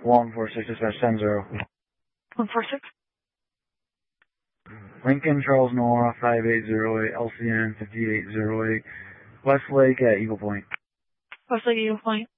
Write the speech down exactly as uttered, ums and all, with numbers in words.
one four six, dispatch ten zero. one four six? Lincoln Charles Nora five eight zero eight, L C N fifty-eight zero eight, Westlake at Eagle Point. Westlake, Eagle Point.